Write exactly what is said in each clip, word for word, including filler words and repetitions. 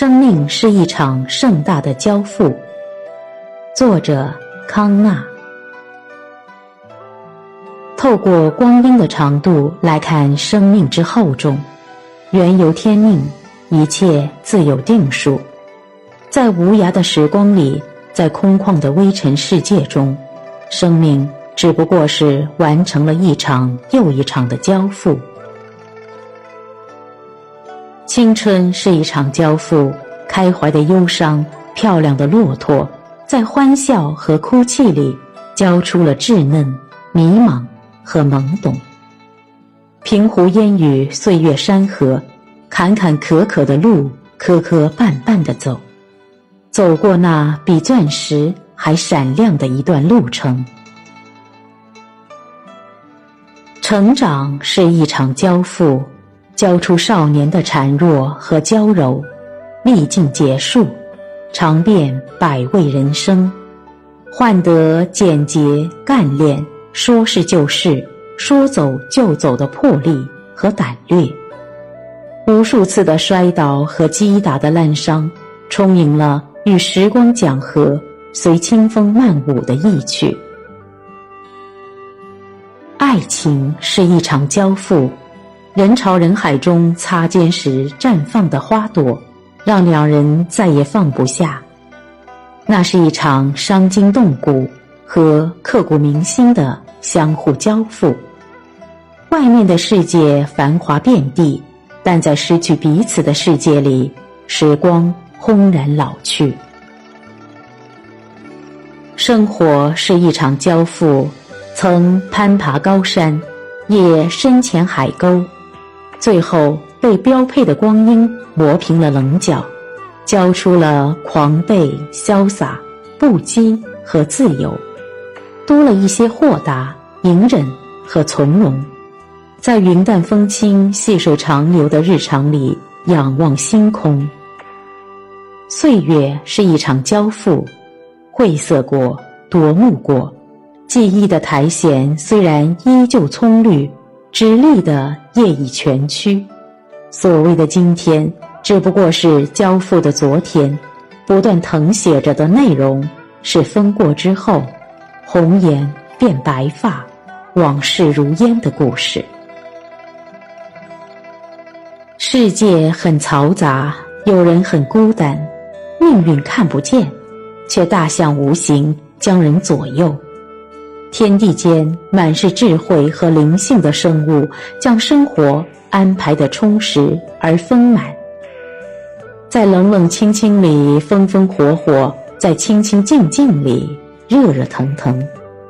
生命是一场盛大的交付。作者康纳。透过光阴的长度来看生命之厚重，缘由天命，一切自有定数。在无涯的时光里，在空旷的微尘世界中，生命只不过是完成了一场又一场的交付。青春是一场交付，开怀的忧伤，漂亮的骆驼，在欢笑和哭泣里交出了稚嫩、迷茫和懵懂。平湖烟雨，岁月山河，坎坎坷坷的路，磕磕绊绊地走，走过那比钻石还闪亮的一段路程。成长是一场交付，交出少年的孱弱和娇柔，历尽结束，尝遍百味人生，换得简洁干练，说是就是，说走就走的魄力和胆略。无数次的摔倒和击打的烂伤，充盈了与时光讲和，随清风漫舞的意趣。爱情是一场交付，人潮人海中擦肩时绽放的花朵，让两人再也放不下。那是一场伤筋动骨和刻骨铭心的相互交付。外面的世界繁华遍地，但在失去彼此的世界里，时光轰然老去。生活是一场交付，曾攀爬高山，也深潜海沟，最后被标配的光阴磨平了棱角，交出了狂悖、潇洒、不羁和自由，多了一些豁达、隐忍和从容。在云淡风轻、细水长流的日常里仰望星空。岁月是一场交付，晦涩过，夺目过，记忆的苔藓虽然依旧葱绿，直立的叶已蜷曲。所谓的今天，只不过是交付的昨天，不断誊写着的内容是风过之后，红颜变白发，往事如烟的故事。世界很嘈杂，有人很孤单，命运看不见，却大象无形将人左右。天地间满是智慧和灵性的生物，将生活安排得充实而丰满。在冷冷清清里风风火火，在清清静静里热热腾腾。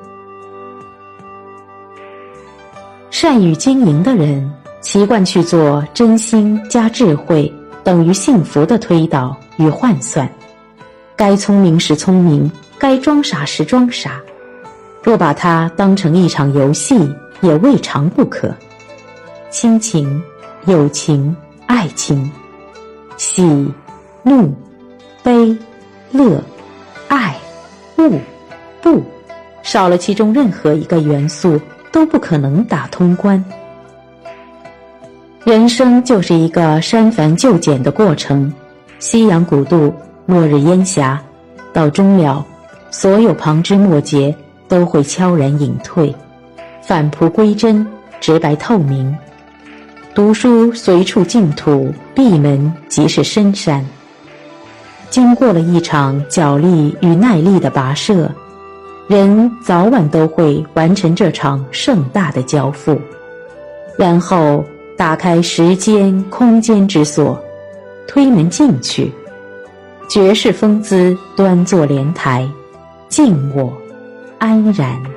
善于经营的人，习惯去做真心加智慧等于幸福的推导与换算，该聪明时聪明，该装傻时装傻，若把它当成一场游戏，也未尝不可。亲情、友情、爱情，喜、怒、悲、乐、爱、恶、不，少了其中任何一个元素，都不可能打通关。人生就是一个删繁就简的过程，夕阳古渡，落日烟霞，到终了，所有旁枝末节都会悄然隐退，返璞归真，直白透明。读书随处净土，闭门即是深山。经过了一场脚力与耐力的跋涉，人早晚都会完成这场盛大的交付，然后打开时间空间之锁，推门进去，绝世风姿端坐莲台，静我安然。